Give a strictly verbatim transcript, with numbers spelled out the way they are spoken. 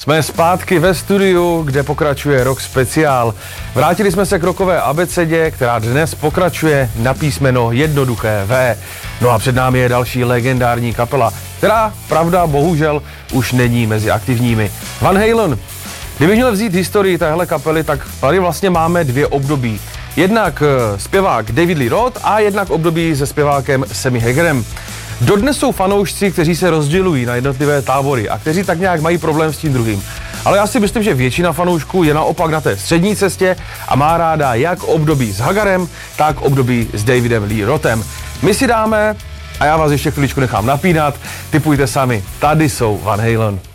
Jsme zpátky ve studiu, kde pokračuje Rock speciál. Vrátili jsme se k rockové abecedě, která dnes pokračuje na písmeno jednoduché V. No a před námi je další legendární kapela, která, pravda, bohužel už není mezi aktivními. Van Halen. Kdybych měl vzít historii téhle kapely, tak tady vlastně máme dvě období. Jednak zpěvák David Lee Roth a jednak období se zpěvákem Sammy Hagarem. Dodnes jsou fanoušci, kteří se rozdělují na jednotlivé tábory a kteří tak nějak mají problém s tím druhým. Ale já si myslím, že většina fanoušků je naopak na té střední cestě a má ráda jak období s Hagarem, tak období s Davidem Lee Rothem. My si dáme, a já vás ještě chviličku nechám napínat, tipujte sami, tady jsou Van Halen.